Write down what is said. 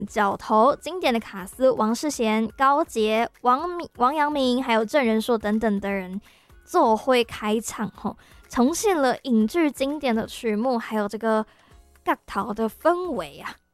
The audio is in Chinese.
角头经典的卡司王世贤、高洁、王阳明还有郑人硕等等的人做会开场重现了影剧经典的曲目还有这个角头的氛围啊。